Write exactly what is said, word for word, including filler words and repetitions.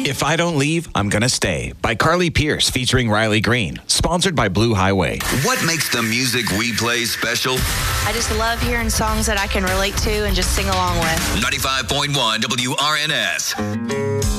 If I Don't Leave, I'm Gonna Stay by Carly Pierce featuring Riley Green. Sponsored by Blue Highway. What makes the music we play special? I just love hearing songs that I can relate to and just sing along with. ninety-five point one W R N S.